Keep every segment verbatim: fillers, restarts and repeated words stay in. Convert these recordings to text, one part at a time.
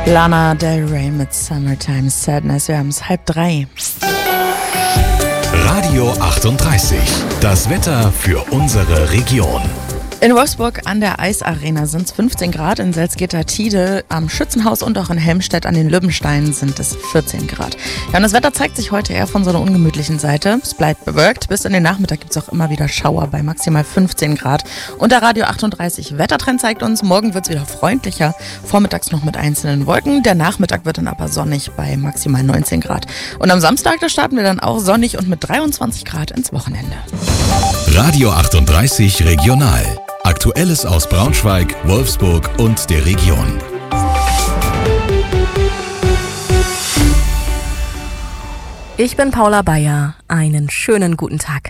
Lana Del Rey mit Summertime Sadness. Wir haben es halb drei. Radio achtunddreißig. Das Wetter für unsere Region. In Wolfsburg an der Eisarena sind es fünfzehn Grad, in Salzgitter-Tide, am Schützenhaus und auch in Helmstedt an den Lübbensteinen sind es vierzehn Grad. Ja, und das Wetter zeigt sich heute eher von so einer ungemütlichen Seite. Es bleibt bewölkt. Bis in den Nachmittag gibt es auch immer wieder Schauer bei maximal fünfzehn Grad. Und der Radio achtunddreißig Wettertrend zeigt uns, morgen wird es wieder freundlicher. Vormittags noch mit einzelnen Wolken. Der Nachmittag wird dann aber sonnig bei maximal neunzehn Grad. Und am Samstag, da starten wir dann auch sonnig und mit dreiundzwanzig Grad ins Wochenende. Radio achtunddreißig Regional. Aktuelles aus Braunschweig, Wolfsburg und der Region. Ich bin Paula Bayer. Einen schönen guten Tag.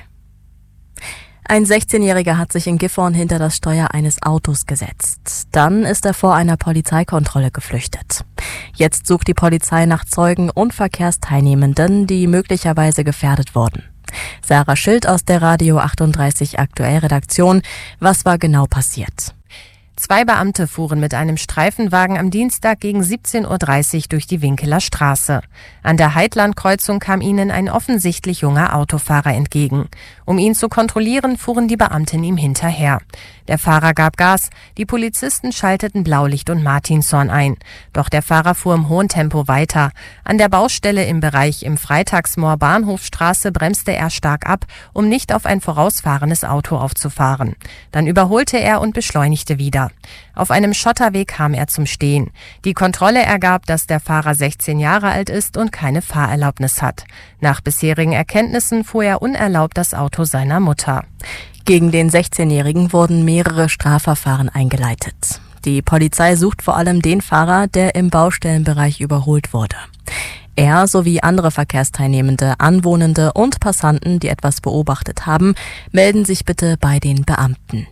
Ein sechzehnjähriger hat sich in Gifhorn hinter das Steuer eines Autos gesetzt. Dann ist er vor einer Polizeikontrolle geflüchtet. Jetzt sucht die Polizei nach Zeugen und Verkehrsteilnehmenden, die möglicherweise gefährdet wurden. Sarah Schild aus der Radio achtunddreißig Aktuell-Redaktion. Was war genau passiert? Zwei Beamte fuhren mit einem Streifenwagen am Dienstag gegen siebzehn Uhr dreißig durch die Winkeler Straße. An der Heidlandkreuzung kam ihnen ein offensichtlich junger Autofahrer entgegen. Um ihn zu kontrollieren, fuhren die Beamten ihm hinterher. Der Fahrer gab Gas, die Polizisten schalteten Blaulicht und Martinshorn ein. Doch der Fahrer fuhr im hohen Tempo weiter. An der Baustelle im Bereich im Freitagsmoor Bahnhofstraße bremste er stark ab, um nicht auf ein vorausfahrendes Auto aufzufahren. Dann überholte er und beschleunigte wieder. Auf einem Schotterweg kam er zum Stehen. Die Kontrolle ergab, dass der Fahrer sechzehn Jahre alt ist und keine Fahrerlaubnis hat. Nach bisherigen Erkenntnissen fuhr er unerlaubt das Auto seiner Mutter. Gegen den sechzehnjährigen wurden mehrere Strafverfahren eingeleitet. Die Polizei sucht vor allem den Fahrer, der im Baustellenbereich überholt wurde. Er sowie andere Verkehrsteilnehmende, Anwohnende und Passanten, die etwas beobachtet haben, melden sich bitte bei den Beamten.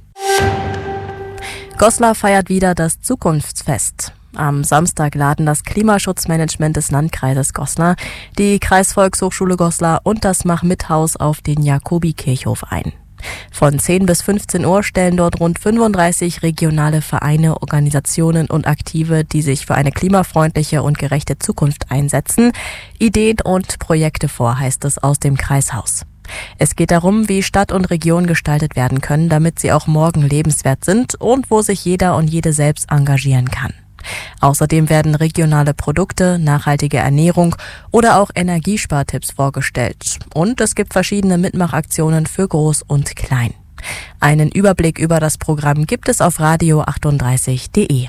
Goslar feiert wieder das Zukunftsfest. Am Samstag laden das Klimaschutzmanagement des Landkreises Goslar, die Kreisvolkshochschule Goslar und das Mach-Mit-Haus auf den Jakobikirchhof ein. Von zehn bis fünfzehn Uhr stellen dort rund fünfunddreißig regionale Vereine, Organisationen und Aktive, die sich für eine klimafreundliche und gerechte Zukunft einsetzen, Ideen und Projekte vor, heißt es aus dem Kreishaus. Es geht darum, wie Stadt und Region gestaltet werden können, damit sie auch morgen lebenswert sind und wo sich jeder und jede selbst engagieren kann. Außerdem werden regionale Produkte, nachhaltige Ernährung oder auch Energiespartipps vorgestellt. Und es gibt verschiedene Mitmachaktionen für Groß und Klein. Einen Überblick über das Programm gibt es auf radio achtunddreißig punkt de.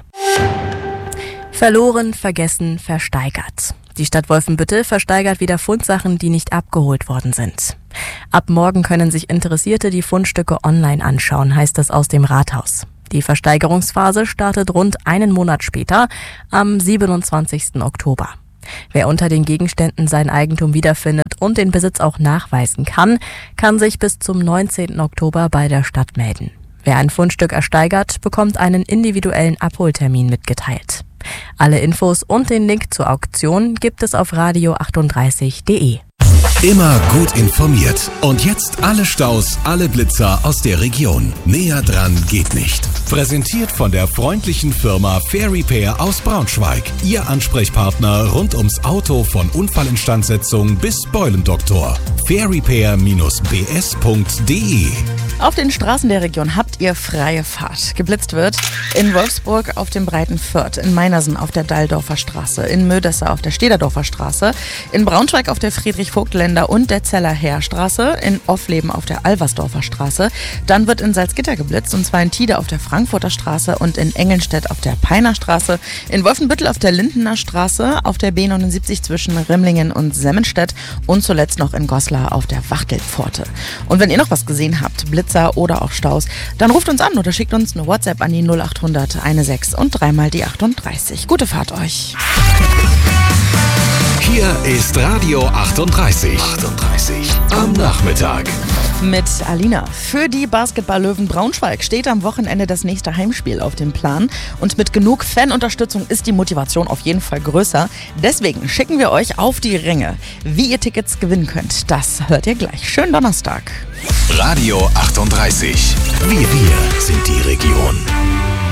Verloren, vergessen, versteigert. Die Stadt Wolfenbüttel versteigert wieder Fundsachen, die nicht abgeholt worden sind. Ab morgen können sich Interessierte die Fundstücke online anschauen, heißt es aus dem Rathaus. Die Versteigerungsphase startet rund einen Monat später, am siebenundzwanzigsten Oktober. Wer unter den Gegenständen sein Eigentum wiederfindet und den Besitz auch nachweisen kann, kann sich bis zum neunzehnten Oktober bei der Stadt melden. Wer ein Fundstück ersteigert, bekommt einen individuellen Abholtermin mitgeteilt. Alle Infos und den Link zur Auktion gibt es auf radio achtunddreißig punkt de. Immer gut informiert. Und jetzt alle Staus, alle Blitzer aus der Region. Näher dran geht nicht. Präsentiert von der freundlichen Firma Fair Repair aus Braunschweig. Ihr Ansprechpartner rund ums Auto von Unfallinstandsetzung bis Beulendoktor. fair repair b s punkt de. Auf den Straßen der Region habt ihr freie Fahrt. Geblitzt wird in Wolfsburg auf dem Breiten Fürth, in Meinersen auf der Dalldorfer Straße, in Mödesser auf der Stederdorfer Straße, in Braunschweig auf der Friedrich-Vogt-Länder und der Zeller-Heer-Straße, in Offleben auf der Alversdorfer Straße. Dann wird in Salzgitter geblitzt, und zwar in Tide auf der Frankfurter Straße und in Engelnstedt auf der Peiner Straße, in Wolfenbüttel auf der Lindener Straße, auf der B neunundsiebzig zwischen Rimlingen und Semmenstedt und zuletzt noch in Goslar auf der Wachtelpforte. Und wenn ihr noch was gesehen habt, Blitzer oder auch Staus, dann ruft uns an oder schickt uns eine WhatsApp an die null achthundert sechzehn und dreimal die achtunddreißig. Gute Fahrt euch. Hier ist Radio achtunddreißig. achtunddreißig am Nachmittag. Mit Alina. Für die Basketball-Löwen Braunschweig steht am Wochenende das nächste Heimspiel auf dem Plan. Und mit genug Fanunterstützung ist die Motivation auf jeden Fall größer. Deswegen schicken wir euch auf die Ränge. Wie ihr Tickets gewinnen könnt, das hört ihr gleich. Schönen Donnerstag. Radio achtunddreißig. Wir, wir sind die Region.